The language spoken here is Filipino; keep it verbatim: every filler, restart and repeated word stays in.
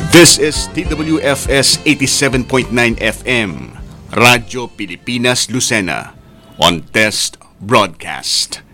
This is T W F S eighty-seven point nine F M, Radyo Pilipinas Lucena, on Test Broadcast.